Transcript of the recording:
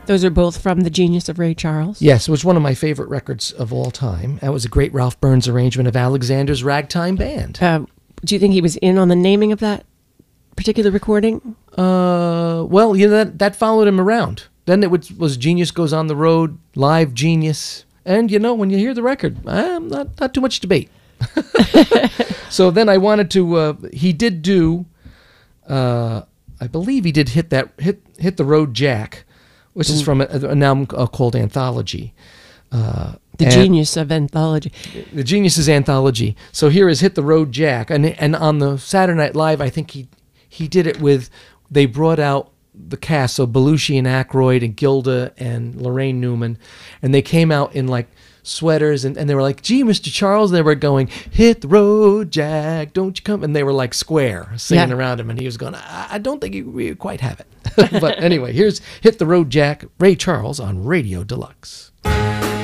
Those are both from The Genius of Ray Charles? Yes, it was one of my favorite records of all time. That was a great Ralph Burns arrangement of Alexander's Ragtime Band. Do you think he was in on the naming of that particular recording? Well, that followed him around. Then it was Genius Goes on the Road, Live Genius. And, when you hear the record, not too much debate. So then I wanted to, he did do, I believe he did Hit the Road Jack, which is from an album called Anthology. The Genius of Anthology. The Genius's Anthology. So here is Hit the Road Jack. And on the Saturday Night Live, I think he did it with, they brought out the cast, so Belushi and Aykroyd and Gilda and Lorraine Newman, and they came out in like sweaters and they were like, gee, Mr. Charles, they were going, hit the road, Jack, don't you come, and they were like square singing around him, and he was going, I don't think we quite have it. But anyway, here's Hit the Road, Jack, Ray Charles on Radio Deluxe.